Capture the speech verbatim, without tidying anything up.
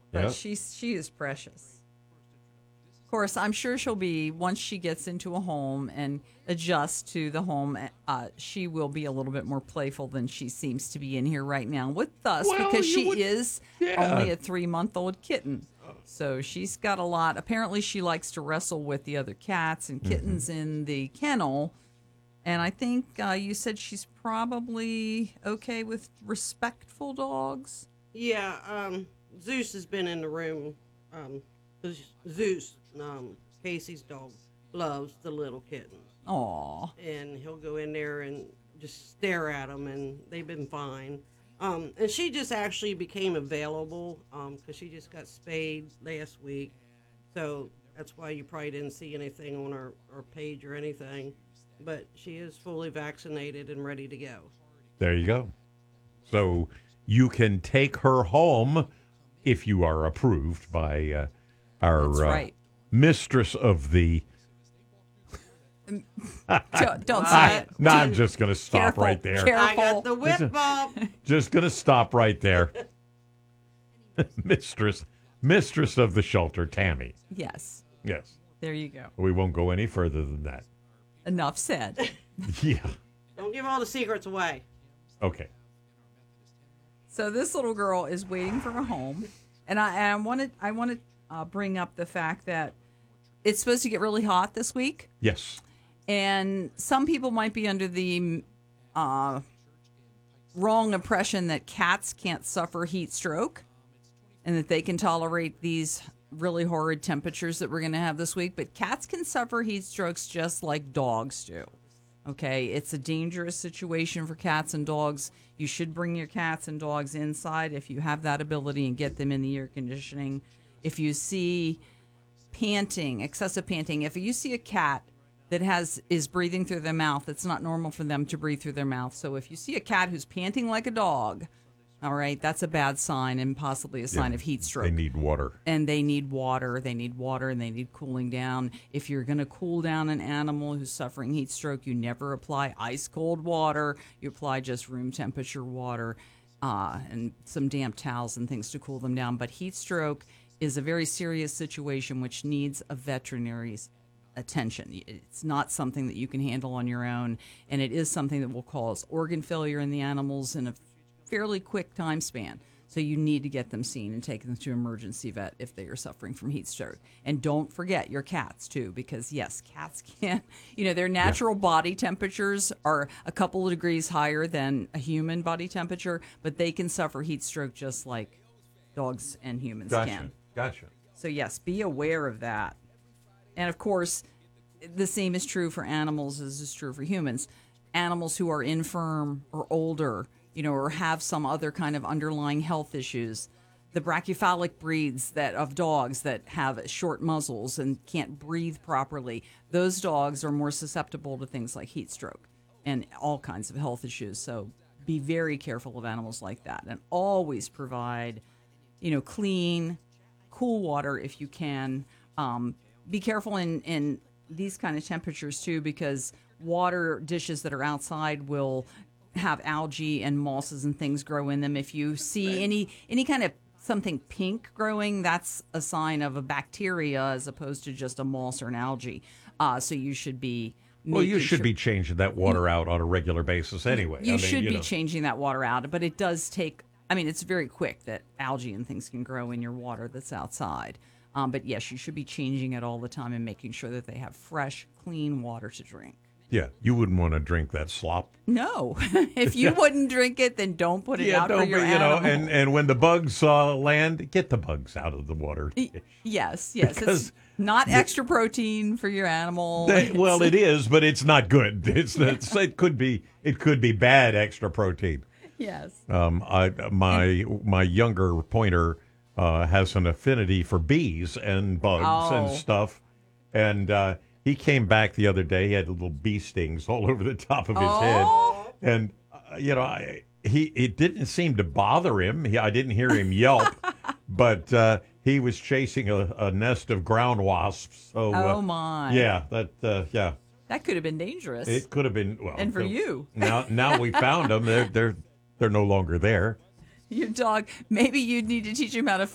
but Yep. she's she is precious. Of course, I'm sure she'll be, once she gets into a home and adjusts to the home, uh, she will be a little bit more playful than she seems to be in here right now with us Well, because you she would- is yeah. only a three month old kitten. So she's got a lot. Apparently, she likes to wrestle with the other cats and kittens Mm-hmm. in the kennel. And I think uh, you said she's probably okay with respectful dogs. Yeah, um, Zeus has been in the room. Um, 'cause Zeus, um, Casey's dog, loves the little kittens, Aw. and he'll go in there and just stare at them, and they've been fine. Um, and she just actually became available because she just got spayed last week, so that's why you probably didn't see anything on our, our page or anything. But she is fully vaccinated and ready to go. There you go. So you can take her home if you are approved by uh, our That's uh, right. mistress of the. Don't, don't What? say it. No, I'm just going to stop Careful, right there. careful. I got the whip, Bob. Just going to stop right there. mistress, mistress of the shelter, Tammy. Yes. Yes, There you go. we won't go any further than that. Enough said. Yeah. Don't give all the secrets away. Okay. So this little girl is waiting for a home, and I, and I wanted I want to uh, bring up the fact that it's supposed to get really hot this week, Yes. and some people might be under the uh, wrong impression that cats can't suffer heat stroke, and that they can tolerate these really horrid temperatures that we're going to have this week. But cats can suffer heat strokes just like dogs do. Okay, it's a dangerous situation for cats and dogs. You should bring your cats and dogs inside if you have that ability and get them in the air conditioning. If you see panting, excessive panting, if you see a cat that has is breathing through their mouth, it's not normal for them to breathe through their mouth. So if you see a cat who's panting like a dog, all right, that's a bad sign and possibly a sign Yeah, of heat stroke. They need water. And they need water. They need water and they need cooling down. If you're going to cool down an animal who's suffering heat stroke, you never apply ice cold water. You apply just room temperature water uh, and some damp towels and things to cool them down. But heat stroke is a very serious situation which needs a veterinary's attention. It's not something that you can handle on your own. And it is something that will cause organ failure in the animals in a fairly quick time span. So you need to get them seen and take them to emergency vet if they are suffering from heat stroke. And don't forget your cats too, because yes, cats can, you know, their natural yeah. body temperatures are a couple of degrees higher than a human body temperature, but they can suffer heat stroke just like dogs and humans Gotcha. can. Gotcha. So yes, be aware of that. And of course, the same is true for animals as is true for humans. Animals who are infirm or older, you know, or have some other kind of underlying health issues. The brachycephalic breeds that of dogs that have short muzzles and can't breathe properly, those dogs are more susceptible to things like heat stroke and all kinds of health issues. So be very careful of animals like that and always provide, you know, clean, cool water if you can. Um, be careful in, in these kind of temperatures too, because water dishes that are outside will have algae and mosses and things grow in them. If you see right. any any kind of something pink growing, that's a sign of a bacteria as opposed to just a moss or an algae. Uh, so you should be well, you should sure. be changing that water out on a regular basis anyway. You I mean, should you be know. changing that water out, but it does take. I mean, it's very quick that algae and things can grow in your water that's outside. Um, but yes, you should be changing it all the time and making sure that they have fresh, clean water to drink. Yeah, you wouldn't want to drink that slop. No, if you wouldn't drink it, then don't put it yeah, out don't for your be, you animal. know, and, and when the bugs uh, land, get the bugs out of the water. Yes, yes, Because it's not extra protein for your animal. They, well, it is, but it's not good. It's, it's it could be it could be bad extra protein. Yes. Um, I my my younger pointer uh, has an affinity for bees and bugs Oh. and stuff, and. Uh, He came back the other day. He had little bee stings all over the top of his Oh. head, and uh, you know, I, he it didn't seem to bother him. He, I didn't hear him yelp, but uh, he was chasing a, a nest of ground wasps. So, Oh uh, my! yeah, that uh, yeah, That could have been dangerous. it could have been. Well, And for uh, you. now now we found them. They're they're they're no longer there. Your dog. Maybe you need to teach him how to